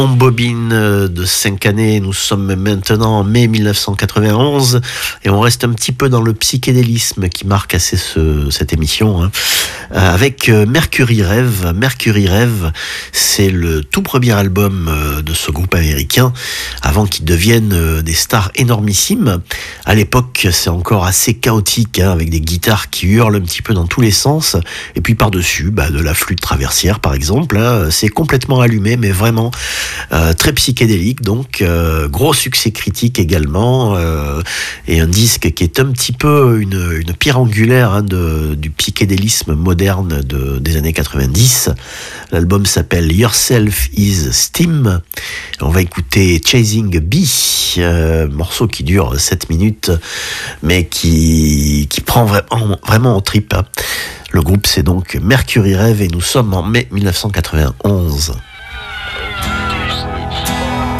On bobine de 5 années, nous sommes maintenant en mai 1991 et on reste un petit peu dans le psychédélisme qui marque assez cette émission, avec Mercury Rev. Mercury Rev, c'est le tout premier album de ce groupe américain avant qu'ils deviennent des stars énormissimes. À l'époque, c'est encore assez chaotique, avec des guitares qui hurlent un petit peu dans tous les sens et puis par-dessus, de la flûte traversière par exemple. C'est complètement allumé, mais vraiment très psychédélique, donc gros succès critique également, et un disque qui est un petit peu une pierre angulaire du psychédélisme moderne des années 90. L'album s'appelle Yourself is Steam. On va écouter Chasing a Bee, morceau qui dure 7 minutes, mais qui prend vraiment en tripes. Le groupe c'est donc Mercury Rev et nous sommes en mai 1991.